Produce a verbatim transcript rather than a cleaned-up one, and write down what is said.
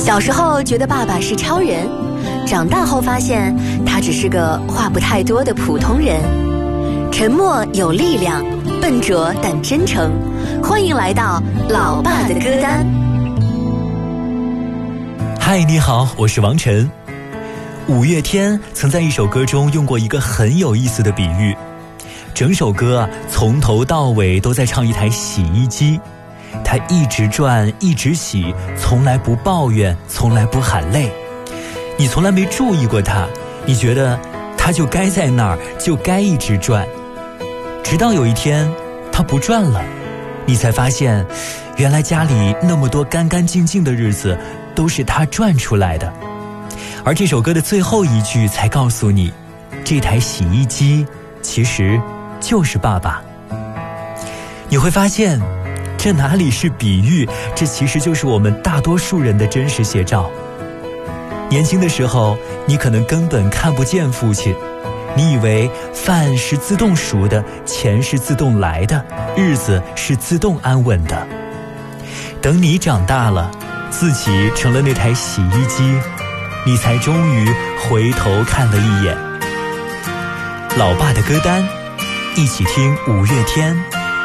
小时候觉得爸爸是超人，长大后发现他只是个话不太多的普通人。沉默有力量，笨拙但真诚。欢迎来到老爸的歌单。 嗨，你好，我是王晨。五月天曾在一首歌中用过一个很有意思的比喻，整首歌啊，从头到尾都在唱一台洗衣机，它一直转，一直洗，从来不抱怨，从来不喊累。你从来没注意过它，你觉得它就该在那儿，就该一直转。直到有一天，它不转了，你才发现，原来家里那么多干干净净的日子，都是它转出来的。而这首歌的最后一句才告诉你，这台洗衣机其实就是爸爸。你会发现，这哪里是比喻，这其实就是我们大多数人的真实写照。年轻的时候，你可能根本看不见父亲，你以为饭是自动熟的，钱是自动来的，日子是自动安稳的。等你长大了，自己成了那台洗衣机，你才终于回头看了一眼。老爸的歌单，一起听五月天。